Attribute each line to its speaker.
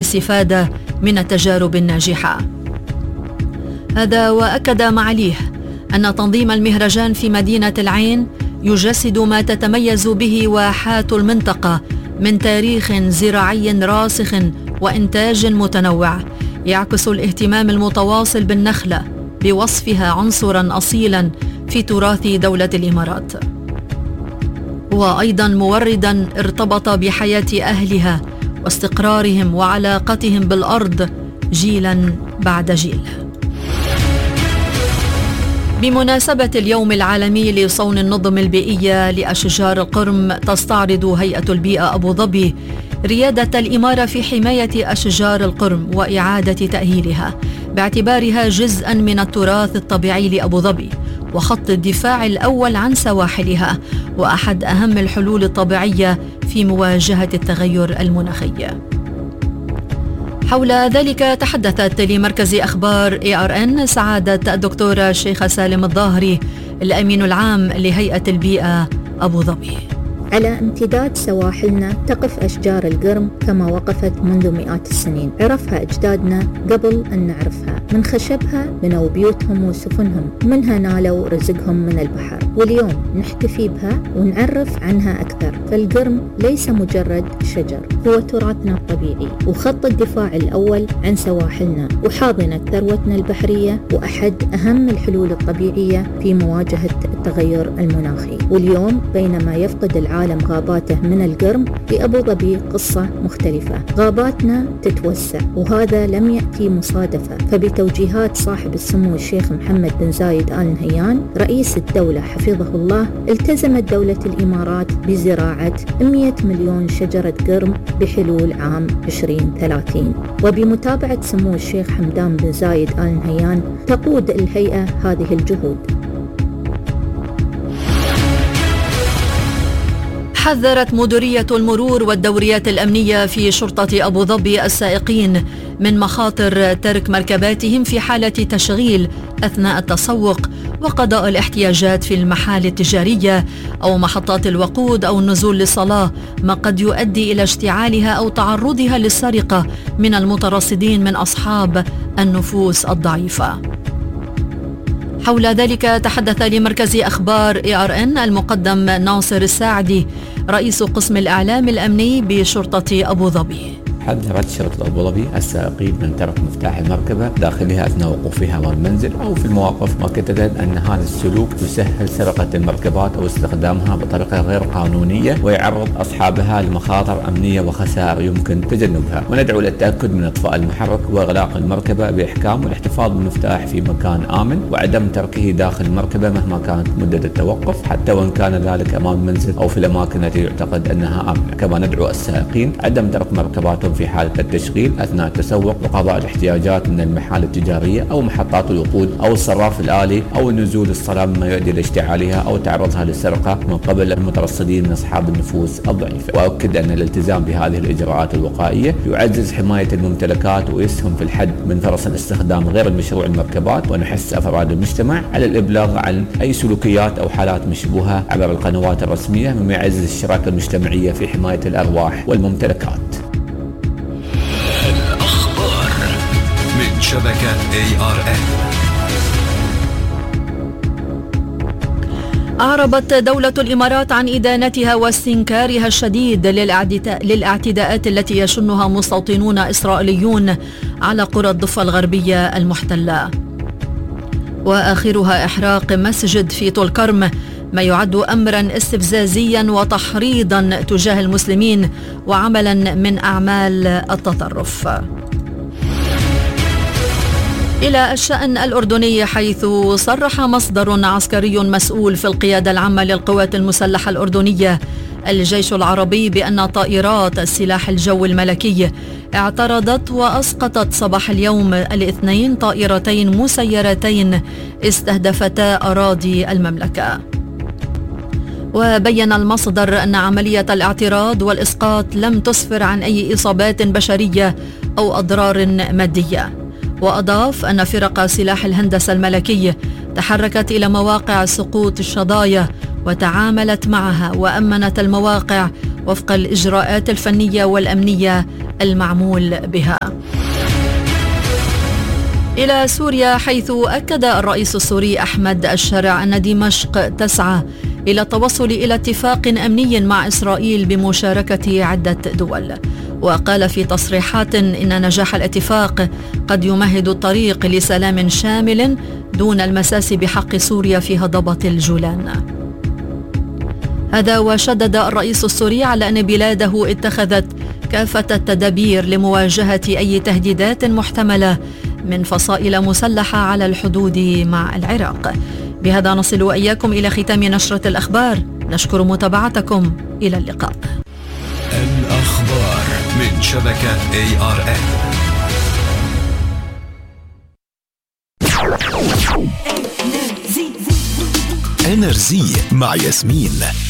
Speaker 1: والاستفادة من التجارب الناجحة. هذا وأكد معاليه أن تنظيم المهرجان في مدينة العين يجسد ما تتميز به واحات المنطقة من تاريخ زراعي راسخ وإنتاج متنوع، يعكس الاهتمام المتواصل بالنخلة بوصفها عنصرا أصيلا في تراث دولة الإمارات، وأيضا موردا ارتبط بحياة أهلها واستقرارهم وعلاقتهم بالأرض جيلا بعد جيل. بمناسبة اليوم العالمي لصون النظم البيئية لأشجار القرم، تستعرض هيئة البيئة أبو ظبي ريادة الإمارة في حماية أشجار القرم وإعادة تأهيلها باعتبارها جزءا من التراث الطبيعي لأبو ظبي وخط الدفاع الأول عن سواحلها وأحد أهم الحلول الطبيعية في مواجهة التغير المناخي. حول ذلك تحدثت لمركز أخبار ARN سعادة الدكتورة الشيخة سالم الظاهري الأمين العام لهيئة البيئة أبو ظبي.
Speaker 2: على امتداد سواحلنا تقف أشجار القرم كما وقفت منذ مئات السنين، عرفها أجدادنا قبل أن نعرفها، من خشبها بنوا بيوتهم وسفنهم، منها نالوا رزقهم من البحر، واليوم نحتفي بها ونعرف عنها أكثر. فالقرم ليس مجرد شجر، هو تراثنا الطبيعي وخط الدفاع الأول عن سواحلنا وحاضنة ثروتنا البحرية وأحد أهم الحلول الطبيعية في مواجهة التغير المناخي. واليوم بينما يفقد العالم غاباته من القرم، بأبو ظبي قصة مختلفة، غاباتنا تتوسع وهذا لم يأتي مصادفة، فبتوجيهات صاحب السمو الشيخ محمد بن زايد آل نهيان رئيس الدولة حفظه الله، التزمت دولة الإمارات بزراعة 100 مليون شجرة قرم بحلول عام 2030. وبمتابعة سمو الشيخ حمدان بن زايد آل نهيان تقود الهيئة هذه الجهود.
Speaker 1: حذرت مديرية المرور والدوريات الأمنية في شرطة أبو ظبي السائقين من مخاطر ترك مركباتهم في حالة تشغيل أثناء التسوق وقضاء الاحتياجات في المحال التجارية أو محطات الوقود أو النزول للصلاة، ما قد يؤدي إلى اشتعالها أو تعرضها للسرقة من المترصدين من أصحاب النفوس الضعيفة. حول ذلك تحدث لمركز أخبار ARN المقدم ناصر الساعدي رئيس قسم الإعلام الأمني بشرطة أبو ظبي.
Speaker 3: حذرت شرطة أبو ظبي السائقين من ترك مفتاح المركبة داخلها أثناء وقوفها أمام المنزل أو في المواقف، مؤكدة أن هذا السلوك يسهل سرقة المركبات أو استخدامها بطريقة غير قانونية ويعرض أصحابها لمخاطر أمنية وخسائر يمكن تجنبها. وندعو للتأكد من إطفاء المحرك وإغلاق المركبة بإحكام والاحتفاظ بالمفتاح في مكان آمن وعدم تركه داخل المركبة مهما كانت مدة التوقف، حتى وإن كان ذلك أمام المنزل أو في الأماكن التي يعتقد أنها آمنة. كما ندعو السائقين عدم ترك مركباتهم في حالة التشغيل أثناء التسوق وقضاء الاحتياجات من المحال التجارية أو محطات الوقود أو الصراف الآلي أو النزول الصلاة مما يؤدي لاشتعالها أو تعرضها للسرقة من قبل المترصدين من أصحاب النفوس الضعيفة. وأؤكد أن الالتزام بهذه الإجراءات الوقائية يعزز حماية الممتلكات ويسهم في الحد من فرص الاستخدام غير المشروع المركبات، ونحث أفراد المجتمع على الإبلاغ عن أي سلوكيات أو حالات مشبوهة عبر القنوات الرسمية مما يعزز الشراكة المجتمعية في حماية الأرواح والممتلكات.
Speaker 4: من شبكة ARN.
Speaker 1: أعربت دولة الإمارات عن إدانتها واستنكارها الشديد للاعتداءات التي يشنها مستوطنون إسرائيليون على قرى الضفة الغربية المحتلة، وآخرها إحراق مسجد في طول كرم، ما يعد أمرا استفزازيا وتحريضا تجاه المسلمين وعملا من أعمال التطرف. إلى الشأن الأردني، حيث صرح مصدر عسكري مسؤول في القيادة العامة للقوات المسلحة الأردنية الجيش العربي بأن طائرات السلاح الجوي الملكي اعترضت وأسقطت صباح اليوم الاثنين طائرتين مسيرتين استهدفتا أراضي المملكة. وبين المصدر أن عملية الاعتراض والإسقاط لم تسفر عن أي إصابات بشرية أو أضرار مادية. وأضاف أن فرق سلاح الهندسة الملكي تحركت إلى مواقع سقوط الشظايا وتعاملت معها وأمنت المواقع وفق الإجراءات الفنية والأمنية المعمول بها. إلى سوريا، حيث أكد الرئيس السوري أحمد الشرع أن دمشق تسعى إلى التوصل إلى اتفاق أمني مع إسرائيل بمشاركة عدة دول. وقال في تصريحات إن نجاح الاتفاق قد يمهد الطريق لسلام شامل دون المساس بحق سوريا في هضبة الجولان. هذا وشدد الرئيس السوري على أن بلاده اتخذت كافة التدابير لمواجهة أي تهديدات محتملة من فصائل مسلحة على الحدود مع العراق. بهذا نصل وإياكم إلى ختام نشرة الأخبار. نشكر متابعتكم. إلى اللقاء.
Speaker 4: الأخبار من شبكة ARN.
Speaker 5: إنرزي مع ياسمين.